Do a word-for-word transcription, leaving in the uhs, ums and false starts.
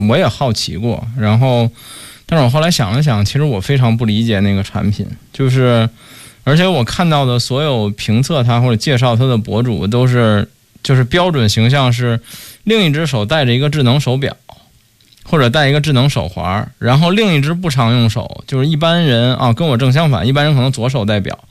我也好奇过，然后但是我后来想了想，其实我非常不理解那个产品，就是而且我看到的所有评测它或者介绍它的博主都是就是标准形象是另一只手戴着一个智能手表或者戴一个智能手环，然后另一只不常用手，就是一般人啊跟我正相反，一般人可能左手戴表，